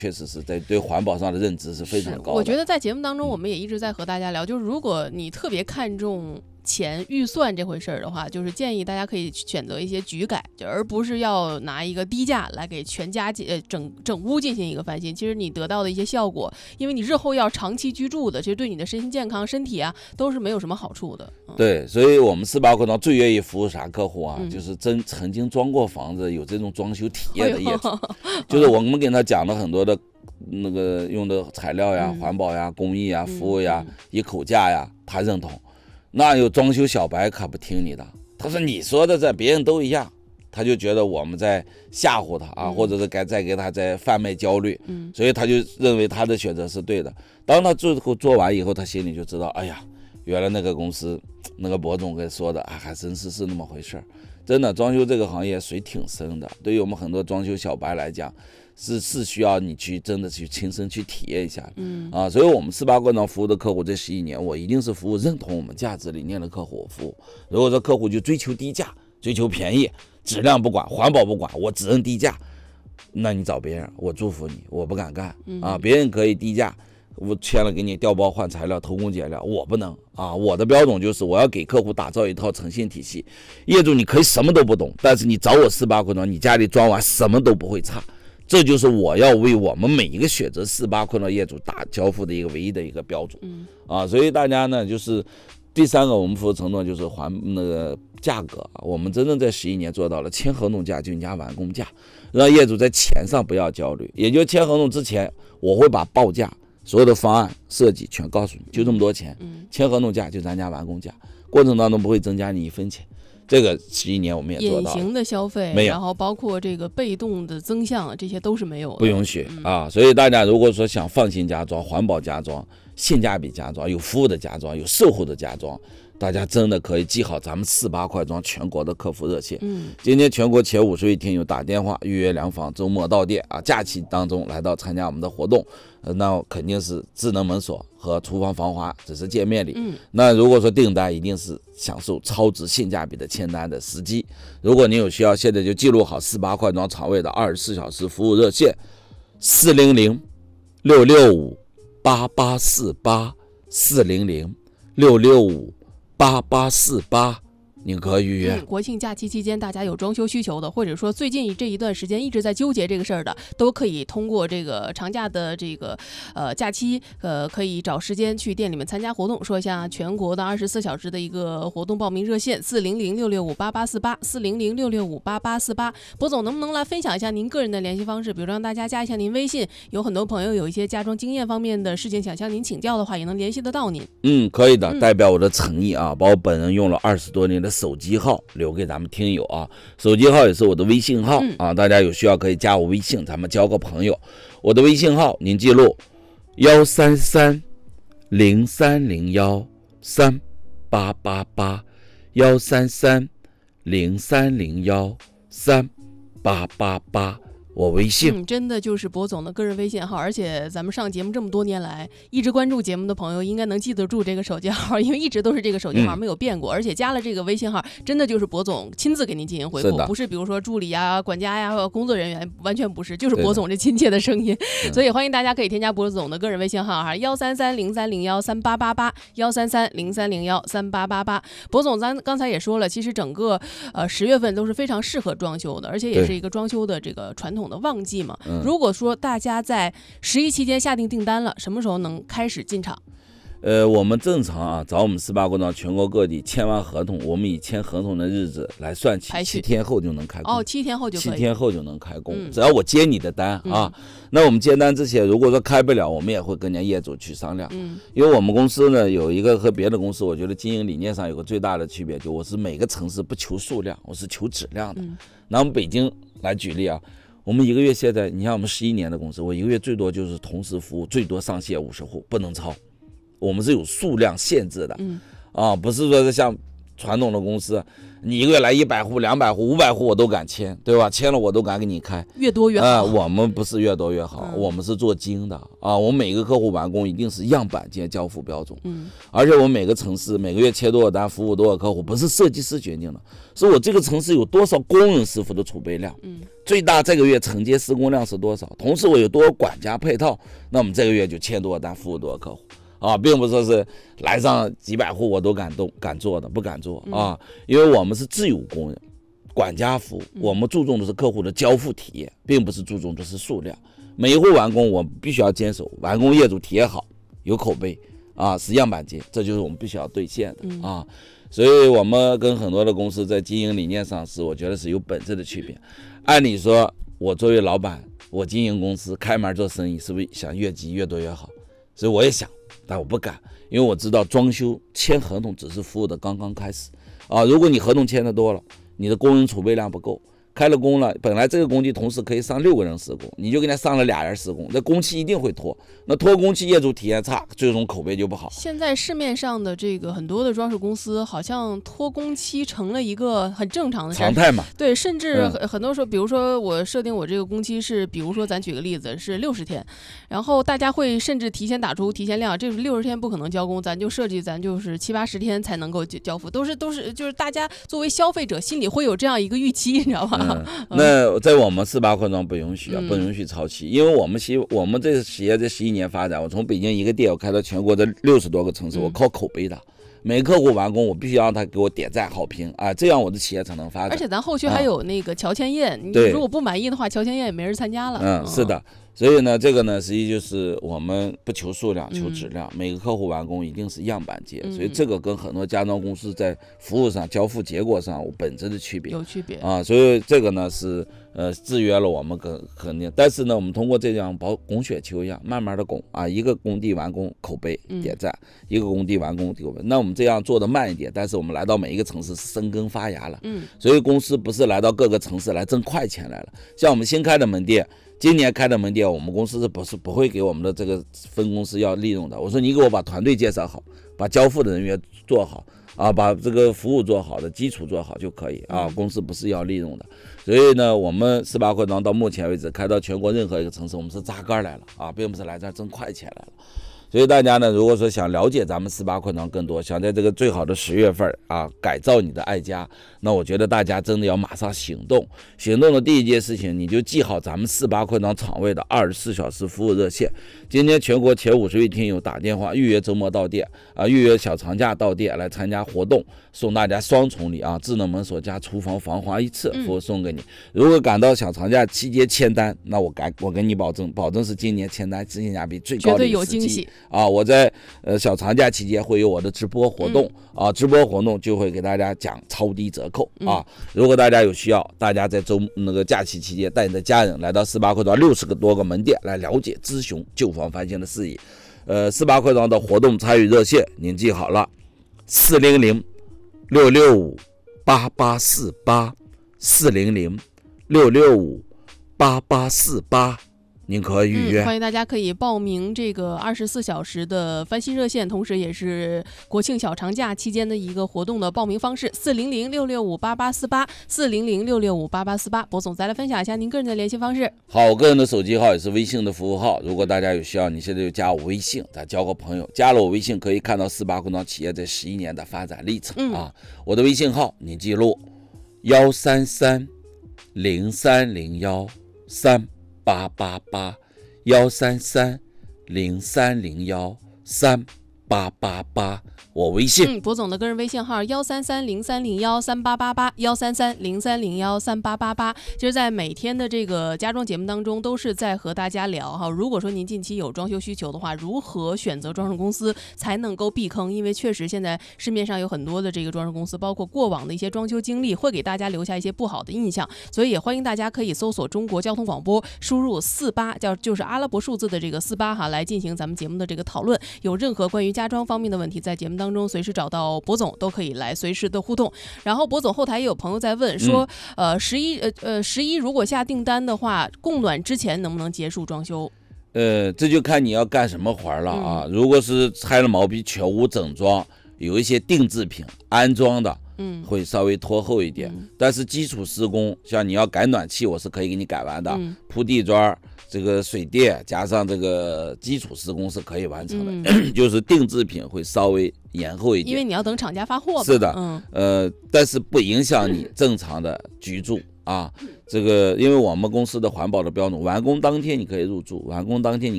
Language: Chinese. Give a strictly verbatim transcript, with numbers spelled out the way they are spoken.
确实是在对环保上的认知是非常高的。 我觉得在节目当中，我们也一直在和大家聊，嗯、就是如果你特别看重钱预算这回事儿的话，就是建议大家可以选择一些局改，就而不是要拿一个低价来给全家呃整整屋进行一个翻新。其实你得到的一些效果，因为你日后要长期居住的，其实对你的身心健康、身体啊都是没有什么好处的。嗯、 对，所以我们四八课堂最愿意服务啥客户啊？嗯、就是真曾经装过房子、有这种装修体验的业主，哎、就是我们给他讲了很多的。那个用的材料呀、嗯、环保呀、工艺呀、服务呀、嗯、一口价呀，他认同。那有装修小白可不听你的，他说你说的这别人都一样，他就觉得我们在吓唬他啊，嗯、或者是该再给他在贩卖焦虑，嗯、所以他就认为他的选择是对的。当他最后做完以后，他心里就知道，哎呀，原来那个公司那个博总给说的啊，还真是是那么回事。真的，装修这个行业水挺深的，对于我们很多装修小白来讲，是是需要你去真的去亲身去体验一下，嗯啊，所以我们四八课堂服务的客户这十一年，我一定是服务认同我们价值理念的客户我服务。如果说客户就追求低价、追求便宜、质量不管、环保不管，我只认低价，那你找别人，我祝福你，我不敢干啊，别人可以低价。我签了给你调包换材料偷工减料，我不能啊！我的标准就是我要给客户打造一套诚信体系。业主你可以什么都不懂，但是你找我四八课堂，你家里装完什么都不会差。这就是我要为我们每一个选择四八课堂业主打交付的一个唯一的一个标准啊！所以大家呢，就是第三个我们服务承诺就是还那个价格啊，我们真正在十一年做到了签合同价均价完工价，让业主在钱上不要焦虑。也就签合同之前，我会把报价。所有的方案设计全告诉你，就这么多钱，嗯、签合同价就咱家完工价，过程当中不会增加你一分钱。这个十一年我们也做到了。 隐形的消费没有，然后包括这个被动的增项，这些都是没有的， 不允许、嗯、啊！所以大家如果说想放心家装、环保家装、性价比家装、有服务的家装、有售后的家装，大家真的可以记好咱们四八快装全国的客服热线。嗯，今天全国前五十位听友打电话预约量房，周末到店啊，假期当中来到参加我们的活动。呃、那肯定是智能门锁和厨房防滑，只是见面礼。嗯，那如果说订单，一定是享受超值性价比的签单的时机。如果您有需要，现在就记录好四八快装厂位的二十四小时服务热线：四零零六六五八八四八四零零六六五八八四八。您可以预约、 嗯。国庆假期期间，大家有装修需求的，或者说最近这一段时间一直在纠结这个事儿的，都可以通过这个长假的这个呃假期，呃可以找时间去店里面参加活动。说一下全国的二十四小时的一个活动报名热线：四零零六六五八八四八四零零六六五八八四八。博总能不能来分享一下您个人的联系方式？比如让大家加一下您微信，有很多朋友有一些家装经验方面的事情想向您请教的话，也能联系得到您。 嗯，可以的，代表我的诚意啊，把我本人用了二十多年的手机号留给咱们听友啊，手机号也是我的微信号、嗯、啊，大家有需要可以加我微信，咱们交个朋友。我的微信号您记录幺三三零三零幺三八八八幺三三零三零幺三八八八。我微信、 嗯、真的就是博总的个人微信号，而且咱们上节目这么多年来，一直关注节目的朋友应该能记得住这个手机号，因为一直都是这个手机号没有变过、嗯、而且加了这个微信号真的就是博总亲自给您进行回复，不是比如说助理啊、管家呀、工作人员，完全不是，就是博总这亲切的声音。所以欢迎大家可以添加博总的个人微信号哈，幺三三零三零幺三八八八幺三三零三零幺三八八八。博总咱刚才也说了，其实整个呃十月份都是非常适合装修的，而且也是一个装修的这个传统的旺季嘛。如果说大家在十一期间下定订单了，什么时候能开始进场？ 呃，我们正常啊，找我们四八快装全国各地签完合同，我们以签合同的日子来算起，七天后就能开工。 哦，七天后就可以。 七天后就能开工，嗯、只要我接你的单啊。嗯、那我们接单之前，如果说开不了，我们也会跟人家业主去商量。嗯，因为我们公司呢有一个和别的公司，我觉得经营理念上有个最大的区别，就我是每个城市不求数量，我是求质量的。嗯、那我们北京来举例啊。我们一个月现在，你像我们十一年的公司，我一个月最多就是同时服务最多上线五十户，不能超。我们是有数量限制的，嗯，啊，不是说是像传统的公司，你一个月来一百户、两百户、五百户我都敢签，对吧？签了我都敢给你开， 越多越好。 啊、我们不是越多越好，嗯、我们是做精的啊。我们每个客户完工一定是样板间交付标准，嗯，而且我们每个城市每个月签多少单，服务多少客户，不是设计师决定的，是我这个城市有多少工人师傅的储备量，嗯，最大这个月承接施工量是多少，同时我有多少管家配套，那我们这个月就签多少单，服务多少客户。啊，并不说是来上几百户我都敢动敢做的，不敢做啊，因为我们是自有工人，管家服务，我们注重的是客户的交付体验，并不是注重的是数量。每一户完工，我必须要坚守完工业主体验好，有口碑啊，是样板间，这就是我们必须要兑现的啊。所以我们跟很多的公司在经营理念上是，我觉得是有本质的区别。按理说，我作为老板，我经营公司开门做生意，是不是想越积越多越好？所以我也想。但我不敢，因为我知道装修签合同只是服务的刚刚开始啊！如果你合同签的多了，你的工人储备量不够，开了工了，本来这个工地同时可以上六个人施工，你就给他上了俩人施工，这工期一定会拖，那拖工期业主体验差，最终口碑就不好。 现在市面上的这个很多的装饰公司，好像拖工期成了一个很正常的常态嘛。 对，甚至很很多时候，比如说我设定我这个工期是，比如说咱举个例子是六十天，然后大家会甚至提前打出提前量，这是六十天不可能交工，咱就设计咱就是七八十天才能够交付，都是都是就是大家作为消费者心里会有这样一个预期，你知道吧？ 嗯、那在我们四八扩张不允许啊，不允许超期，因为我们企我们这个企业这十一年发展，我从北京一个店我开到全国的六十多个城市，我靠口碑的。每个客户完工，我必须让他给我点赞好评啊，这样我的企业才能发展。 而且咱后续还有那个乔迁宴，你如果不满意的话，乔迁宴也没人参加了。 嗯，是的。所以呢，这个呢，实际就是我们不求数量，求质量。嗯、每个客户完工一定是样板间，嗯、所以这个跟很多家装公司在服务上、交付结果上有本质的区别。 有区别啊，所以这个呢是呃制约了我们跟肯定，但是呢，我们通过这样包拱雪球一样，慢慢的拱啊，一个工地完工口碑点赞，嗯、一个工地完工口碑。那我们这样做的慢一点，但是我们来到每一个城市是生根发芽了。嗯，所以公司不是来到各个城市来挣快钱来了，像我们新开的门店。今年开的门店，我们公司是不是不会给我们的这个分公司要利润的？我说你给我把团队介绍好，把交付的人员做好啊，把这个服务做好的基础做好就可以啊。公司不是要利润的，所以呢，我们四八扩张到目前为止开到全国任何一个城市，我们是扎根来了啊，并不是来这儿挣快钱来了。所以大家呢，如果说想了解咱们四八扩张更多，想在这个最好的十月份啊改造你的爱家，那我觉得大家真的要马上行动。行动的第一件事情，你就记好咱们四八扩张厂位的二十四小时服务热线。今天全国前五十位听友打电话预约周末到店啊，预约小长假到店来参加活动，送大家双重礼啊，智能门锁加厨房防滑一次服务送给你。如果赶到小长假期间签单，那我敢我跟你保证，保证是今年签单性价比最高的，绝对有惊喜。 啊，我在呃小长假期间会有我的直播活动、嗯、啊，直播活动就会给大家讲超低折扣、嗯、啊。如果大家有需要，大家在周那个假期期间带你的家人来到四八扩张六十个多个门店来了解咨询旧房翻新的事宜。呃，四八扩张的活动参与热线您记好了，四零零六六五八八四八，四零零六六五八八四八。您可以预约、 嗯，欢迎大家可以报名这个二十四小时的翻新热线，同时也是国庆小长假期间的一个活动的报名方式：四零零六六五八八四八，四零零六六五八八四八。博总再来分享一下您个人的联系方式。 好，我个人的手机号也是微信的服务号，如果大家有需要，你现在就加我微信，咱交个朋友。加了我微信可以看到四八扩张企业这十一年的发展历程、嗯、啊。我的微信号你记录：幺三三零三零幺三。八八八幺三三零三零幺三八八八，我微信。 嗯，博总的个人微信号幺三三零三零幺三八八八，幺三三零三零幺三八八八。其实，在每天的这个家装节目当中，都是在和大家聊哈。如果说您近期有装修需求的话，如何选择装饰公司才能够避坑？因为确实现在市面上有很多的这个装饰公司，包括过往的一些装修经历，会给大家留下一些不好的印象。所以也欢迎大家可以搜索中国交通广播，输入四八，叫就是阿拉伯数字的这个四八哈，来进行咱们节目的这个讨论。有任何关于家装方面的问题，在节目当中随时找到博总，都可以来随时的互动。然后博总后台也有朋友在问说，嗯、呃十一呃呃十一如果下订单的话，供暖之前能不能结束装修？ 呃，这就看你要干什么活了啊。嗯、如果是拆了毛坯全屋整装，有一些定制品安装的。 嗯， 会稍微拖后一点。 嗯、 但是基础施工，像你要改暖气，我是可以给你改完的。 嗯、 铺地砖、这个水电加上这个基础施工是可以完成的，嗯、就是定制品会稍微延后一点， 因为你要等厂家发货。 是的， 嗯， 呃，但是不影响你正常的居住。啊，这个因为我们公司的环保的标准，完工当天你可以入住，完工当天你